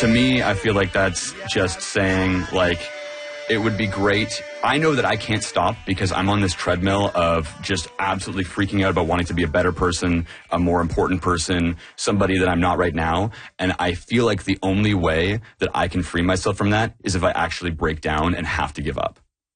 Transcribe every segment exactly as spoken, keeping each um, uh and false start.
to me, I feel like that's just saying, like, it would be great. I know that I can't stop because I'm on this treadmill of just absolutely freaking out about wanting to be a better person, a more important person, somebody that I'm not right now. And I feel like the only way that I can free myself from that is if I actually break down and have to give up.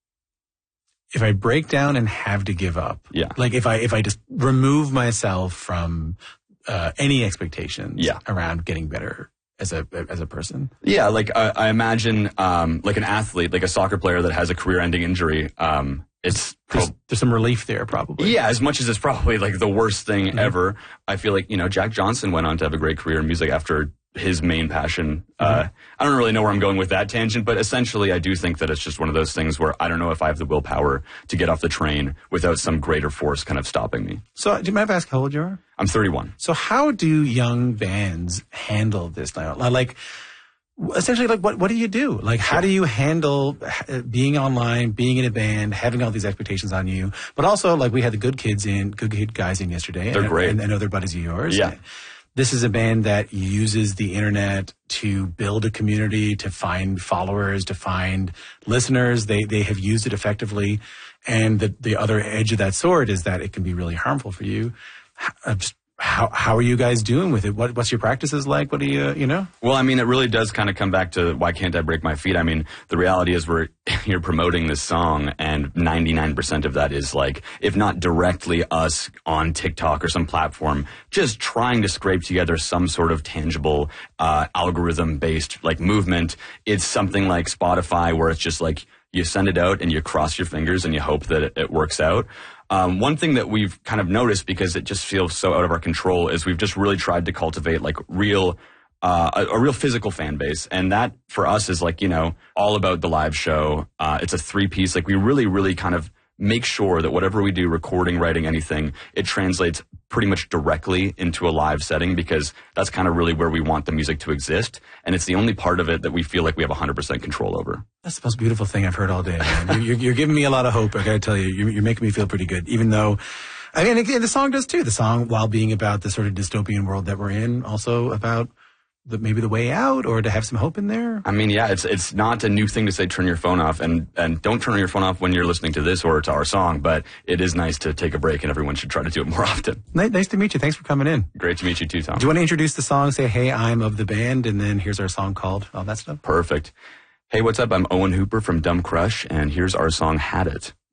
If I break down and have to give up. Yeah. Like if I if I just remove myself from uh, any expectations yeah. around getting better as a as a person. Yeah, like uh, I imagine um, like an athlete, like a soccer player that has a career-ending injury. Um, it's there's, there's some relief there, probably. Yeah, as much as it's probably like the worst thing mm-hmm. ever. I feel like, you know, Jack Johnson went on to have a great career in music after his main passion. Mm-hmm. Uh, I don't really know where I'm going with that tangent, but essentially I do think that it's just one of those things where I don't know if I have the willpower to get off the train without some greater force kind of stopping me. So, do you mind if I ask how old you are? I'm thirty-one. So how do young bands handle this now? Like, essentially, like, what, what do you do? Like, how do you handle being online, being in a band, having all these expectations on you? But also, like, we had the Good Kids in, Good Kid guys in yesterday. They're and, great. And, and other buddies of yours. Yeah. This is a band that uses the internet to build a community, to find followers, to find listeners. They they have used it effectively. And the, the other edge of that sword is that it can be really harmful for you. How, just, how, how are you guys doing with it? What, what's your practices like? What do you, you know? Well, I mean, it really does kind of come back to why can't I break my feet? I mean, the reality is we're you're promoting this song, and ninety-nine percent of that is like, if not directly us on TikTok or some platform, just trying to scrape together some sort of tangible uh, algorithm-based like movement. It's something like Spotify where it's just like you send it out and you cross your fingers and you hope that it, it works out. Um, one thing that we've kind of noticed, because it just feels so out of our control, is we've just really tried to cultivate like real, uh, a, a real physical fan base. And that for us is like, you know, all about the live show. Uh, it's a three piece. Like we really, really kind of make sure that whatever we do, recording, writing, anything, it translates pretty much directly into a live setting, because that's kind of really where we want the music to exist. And it's the only part of it that we feel like we have one hundred percent control over. That's the most beautiful thing I've heard all day, man. You're, you're giving me a lot of hope. I gotta tell you, you're, you're making me feel pretty good, even though, I mean, again, the song does too. The song, while being about the sort of dystopian world that we're in, also about the, maybe the way out, or to have some hope in there. I mean, yeah, it's it's not a new thing to say turn your phone off, and, and don't turn your phone off when you're listening to this or to our song, but it is nice to take a break, and everyone should try to do it more often. Nice to meet you. Thanks for coming in. Great to meet you too, Tom. Do you want to introduce the song, say, hey, I'm of the band, and then here's our song called, all that stuff? Perfect. Hey, what's up? I'm Owen Hooper from Dumb Crush, and here's our song, Had It.